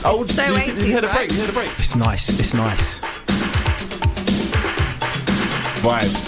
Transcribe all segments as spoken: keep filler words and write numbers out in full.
Oh, so you, you, eighties, you hear the right? break? You hear the break? It's nice. It's nice. Vibes.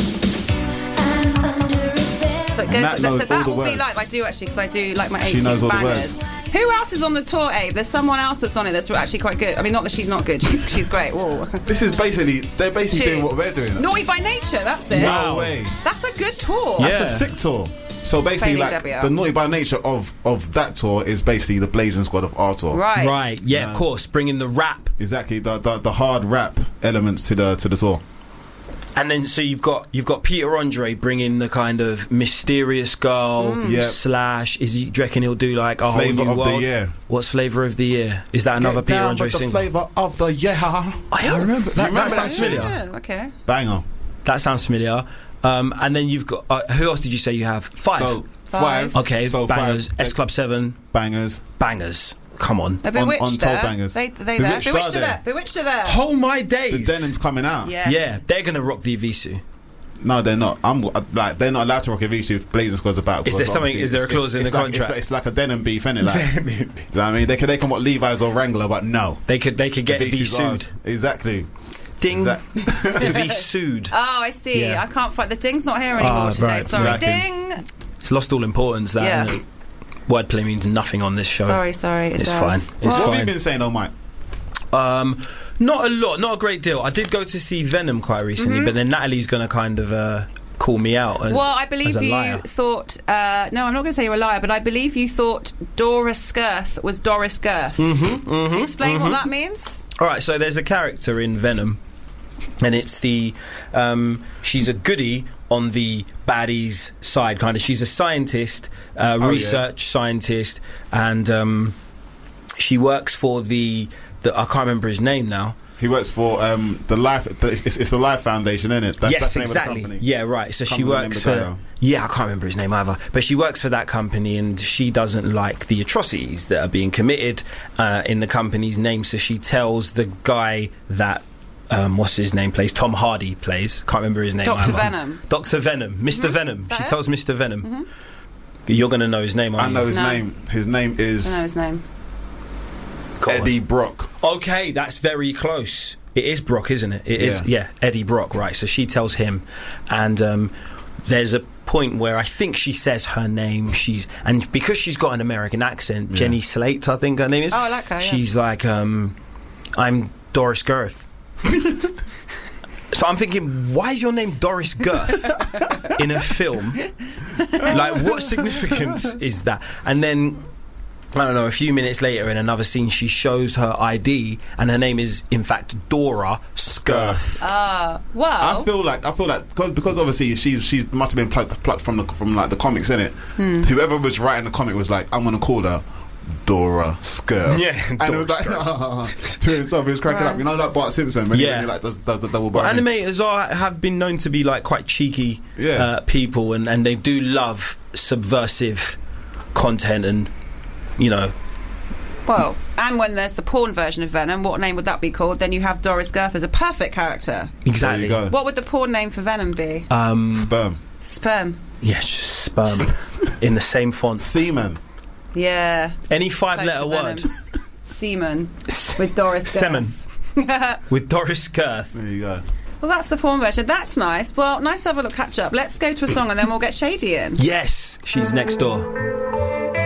So, it goes, Matt so, knows so that all the will be words. like I do actually because I do like my She eighties knows all the bangers. words. Who else is on the tour, Abe? There's someone else that's on it that's actually quite good. I mean, not that she's not good. She's she's great. Whoa. This is basically they're basically She- doing what we're doing. Naughty by Nature. That's it. No Wow. way. That's a good tour. Yeah. That's a sick tour. So basically, Failing like W R. the Naughty by Nature of of that tour is basically the Blazing Squad of our tour. Right. Right. Yeah, Yeah. of course. Bringing the rap. Exactly. The, the the hard rap elements to the to the tour. And then, so you've got you've got Peter Andre bringing the kind of mysterious girl Yep. slash. Is he? Do you reckon he'll do like a Flavour whole new of the world? year. What's flavour of the year? Is that another Get Peter down Andre with the single? flavour of the year. Oh, yeah, I remember. That, remember that sounds that shit? familiar. Yeah, okay. Banger. That sounds familiar. Um, and then you've got uh, who else did you say you have? Five. So Five. five. okay, So bangers. five S Club Seven, bangers. bangers. Come on. Uh, Bewitched on top there. bangers. They, they Bewitched there. Bewitched are are there. there. Bewitched are there. Oh my The days. denim's coming out. Yes. Yeah, they're gonna rock the Evisu. No, they're not. I'm like they're not allowed to rock a V C if Blazing Squad's about. Is there because something- obviously is there a it's- clause in it's the like, contract? It's like, it's like a denim beef, innit? Like, do you know what I mean? They can they can want Levi's or Wrangler, but no. They could they could get V C's Evisu. ours. Exactly. Ding. Exact- Evisu. Oh, I see. Yeah. I can't find the ding's not here anymore Ah, today. right, Sorry, exactly. ding. It's lost all importance. That Yeah. isn't it? Wordplay means nothing on this show. Sorry, sorry. It It's does. fine. It's what have fine. you been saying, oh Mike? Um, not a lot, not a great deal. I did go to see Venom quite recently, but then Natalie's going to kind of uh, call me out as, Well, I as believe a you liar. thought. Uh, no, I'm not going to say you're a liar, but I believe you thought Doris Skirth was Doris Girth. Mm-hmm, mm-hmm, Explain mm-hmm. what that means. All right, so there's a character in Venom, and it's the um, she's a goodie on the baddies side, kind of. She's a scientist, uh, Oh, research scientist, and um, she works for the, the I can't remember his name now. He works for um, the Life. The, it's, it's the Life Foundation, isn't it? That's, yes, that's the name exactly. Of the company. Yeah, right. So Can't she remember the works name of the for. guy, though. Yeah, I can't remember his name either. But she works for that company, and she doesn't like the atrocities that are being committed uh, in the company's name. So she tells the guy that. Um, what's his name? Plays Tom Hardy. Plays. Can't remember his name. Doctor either. Venom. Doctor Venom. Mister Mm-hmm. Venom. Is that She it? tells Mister Venom. Mm-hmm. You're going to know his name, aren't I know you? his No. name. His name I is don't know his name. Go on. Eddie Brock. Okay, that's very close. It is Brock, isn't it? It is. Yeah. Yeah, Eddie Brock. Right. So she tells him, and um, there's a point where I think she says her name. She's and because she's got an American accent, Yeah. Jenny Slate, I think her name is. Oh, I like her, yeah. She's like, um, I'm Doris Girth. So I'm thinking, why is your name Doris Girth in a film? Like, what significance is that? And then, I don't know, a few minutes later in another scene, she shows her I D, and her name is, in fact, Dora Skirth. Ah, well. I feel like I feel like because because obviously she's she must have been plucked plucked from the from like the comics, innit? Hmm. Whoever was writing the comic was like, I'm gonna call her Dora Skirth. Yeah, and Dora it was like to himself, he was cracking Right. up. You know, like Bart Simpson when, he, Yeah. when he like does, does the double Well, bar. animators are have been known to be like quite cheeky Yeah. uh, people, and, and they do love subversive content, and you know, Well, and when there's the porn version of Venom, what name would that be called? Then you have Doris Girth as a perfect character. exactly. There you go. What would the porn name for Venom be? Um, Sperm, Sperm. yes, sperm in the same font. semen. Yeah. Any Close five-letter to word. Venom. Semen. With Doris Girth. Semen with Doris Girth. There you go. Well, that's the porn version. That's nice. Well, nice to have a little catch up. Let's go to a song and then we'll get Shady in. Yes, she's next door.